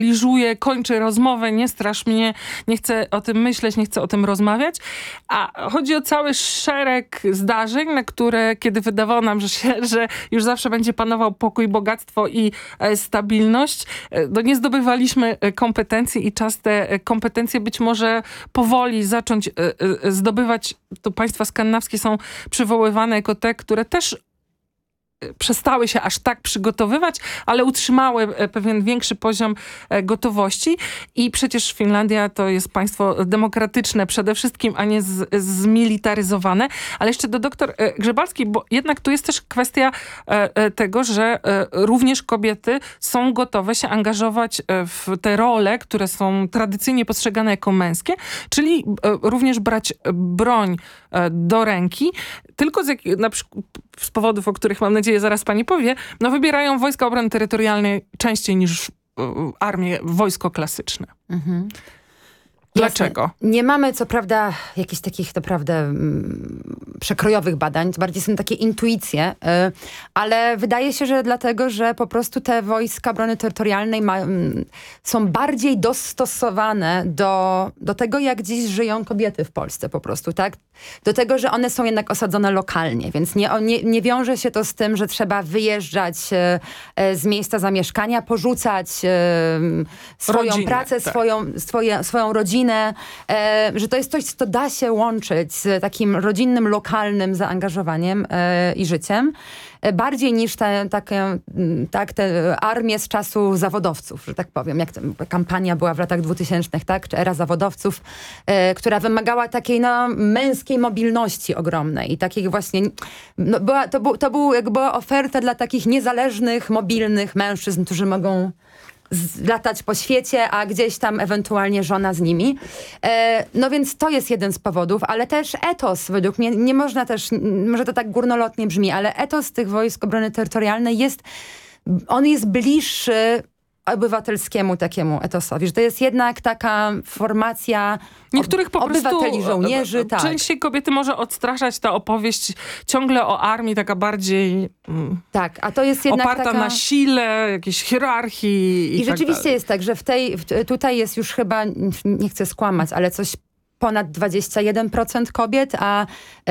liżuję, kończę rozmowę, nie strasz mnie, nie chcę o tym myśleć, nie chcę o tym rozmawiać. A chodzi o cały szereg zdarzeń, na które, kiedy wydawało nam, że już zawsze będzie panował pokój, bogactwo i stabilność, no nie zdobywaliśmy kompetencji i czas te kompetencje być może powoli zacząć zdobywać. To państwa skandynawskie są przywoływane jako te, które też przestały się aż tak przygotowywać, ale utrzymały pewien większy poziom gotowości. I przecież Finlandia to jest państwo demokratyczne przede wszystkim, a nie zmilitaryzowane. Ale jeszcze do doktor Grzebalskiej, bo jednak tu jest też kwestia tego, że również kobiety są gotowe się angażować w te role, które są tradycyjnie postrzegane jako męskie, czyli również brać broń do ręki, tylko na przykład z powodów, o których mam nadzieję zaraz pani powie, no wybierają Wojska Obrony Terytorialnej częściej niż armię, wojsko klasyczne. Mhm. Dlaczego? Jasne. Nie mamy co prawda jakichś takich naprawdę przekrojowych badań, to bardziej są takie intuicje, ale wydaje się, że dlatego, że po prostu te wojska obrony terytorialnej są bardziej dostosowane do tego, jak dziś żyją kobiety w Polsce po prostu, tak? Do tego, że one są jednak osadzone lokalnie, więc nie wiąże się to z tym, że trzeba wyjeżdżać z miejsca zamieszkania, porzucać swoją rodzinę, pracę, tak. swoją rodzinę, że to jest coś, co da się łączyć z takim rodzinnym, lokalnym zaangażowaniem i życiem. Bardziej niż te armie z czasu zawodowców, że tak powiem, jak kampania była w latach 2000, tak, czy era zawodowców, która wymagała takiej męskiej mobilności ogromnej i takich właśnie, była oferta dla takich niezależnych, mobilnych mężczyzn, którzy mogą latać po świecie, a gdzieś tam ewentualnie żona z nimi. No więc to jest jeden z powodów, ale też etos według mnie, nie można też, może to tak górnolotnie brzmi, ale etos tych wojsk obrony terytorialnej jest bliższy obywatelskiemu takiemu etosowi, że to jest jednak taka formacja niektórych po obywateli, prostu, żołnierzy. Tak. Częściej kobiety może odstraszać ta opowieść ciągle o armii, taka bardziej tak, a to jest jednak oparta na sile, jakiejś hierarchii. I rzeczywiście jest tak, że tutaj jest już chyba, nie chcę skłamać, ale coś ponad 21% kobiet, a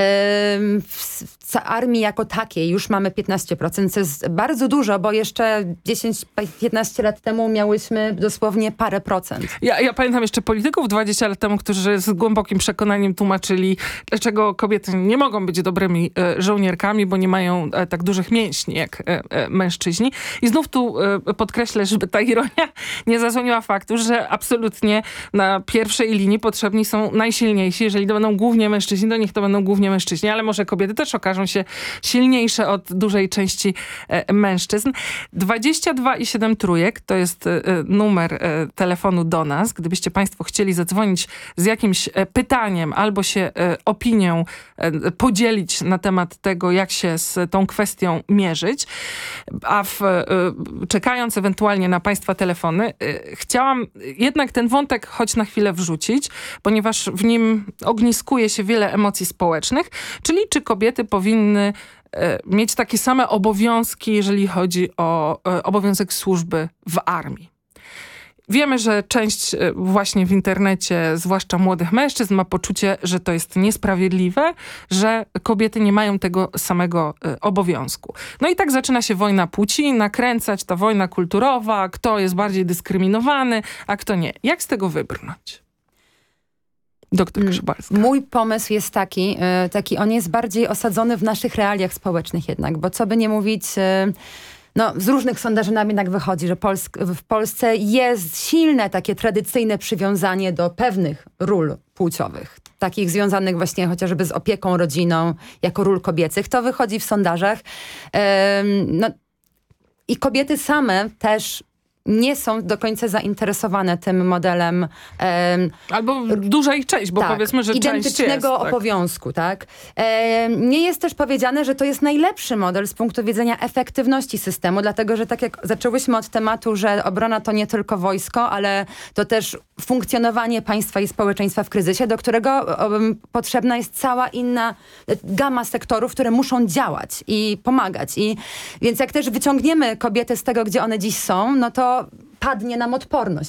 w armii jako takiej już mamy 15%, co jest bardzo dużo, bo jeszcze 10-15 lat temu miałyśmy dosłownie parę procent. Ja pamiętam jeszcze polityków 20 lat temu, którzy z głębokim przekonaniem tłumaczyli, dlaczego kobiety nie mogą być dobrymi żołnierkami, bo nie mają tak dużych mięśni jak mężczyźni. I znów tu podkreślę, żeby ta ironia nie zasłoniła faktu, że absolutnie na pierwszej linii potrzebni są najsilniejsi. Jeżeli to będą głównie mężczyźni, to niech to będą głównie mężczyźni, ale może kobiety też okażą się silniejsze od dużej części mężczyzn. 22,7 trójek to jest numer telefonu do nas. Gdybyście państwo chcieli zadzwonić z jakimś pytaniem albo się opinią podzielić na temat tego, jak się z tą kwestią mierzyć, a czekając ewentualnie na państwa telefony, chciałam jednak ten wątek choć na chwilę wrzucić, ponieważ w nim ogniskuje się wiele emocji społecznych, czyli czy kobiety powinny mieć takie same obowiązki, jeżeli chodzi o obowiązek służby w armii. Wiemy, że część właśnie w internecie, zwłaszcza młodych mężczyzn, ma poczucie, że to jest niesprawiedliwe, że kobiety nie mają tego samego obowiązku. No i tak zaczyna się wojna płci, nakręcać ta wojna kulturowa, kto jest bardziej dyskryminowany, a kto nie. Jak z tego wybrnąć? Doktor Grzebalska. Mój pomysł jest taki, on jest bardziej osadzony w naszych realiach społecznych jednak, bo co by nie mówić, z różnych sondaży nam jednak wychodzi, że w Polsce jest silne takie tradycyjne przywiązanie do pewnych ról płciowych, takich związanych właśnie chociażby z opieką rodziną, jako ról kobiecych. To wychodzi w sondażach. I kobiety same też nie są do końca zainteresowane tym modelem. Albo duża ich część, bo powiedzmy, że identycznego część jest, obowiązku, tak? Nie jest też powiedziane, że to jest najlepszy model z punktu widzenia efektywności systemu, dlatego, że tak jak zaczęłyśmy od tematu, że obrona to nie tylko wojsko, ale to też funkcjonowanie państwa i społeczeństwa w kryzysie, do którego potrzebna jest cała inna gama sektorów, które muszą działać i pomagać. Więc jak też wyciągniemy kobiety z tego, gdzie one dziś są, no to to padnie nam odporność.